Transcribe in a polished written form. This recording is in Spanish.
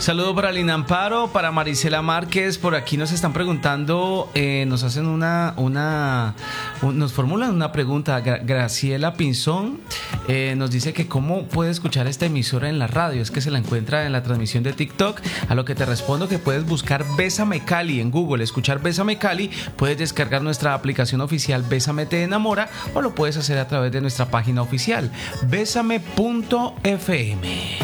Saludo para Lina Amparo, para Marisela Márquez. Por aquí nos están preguntando, nos hacen nos formulan una pregunta. Graciela Pinzón nos dice que cómo puede escuchar esta emisora en la radio. Es que se la encuentra en la transmisión de TikTok. A lo que te respondo que puedes buscar Bésame Cali en Google, escuchar Bésame Cali. Puedes descargar nuestra aplicación oficial Bésame Te Enamora, o lo puedes hacer a través de nuestra página oficial bésame.fm.